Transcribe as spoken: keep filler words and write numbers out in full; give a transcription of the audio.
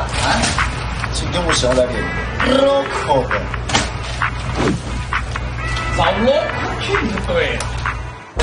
今天我是要来给 local 的